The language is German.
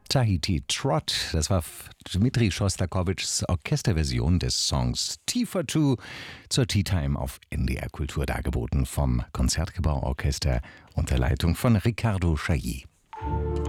Tahiti Trot, das war Dmitri Schostakowitschs Orchesterversion des Songs Tea for Two zur Tea Time auf NDR Kultur, dargeboten vom Konzertgebauorchester unter Leitung von Ricardo Chailly.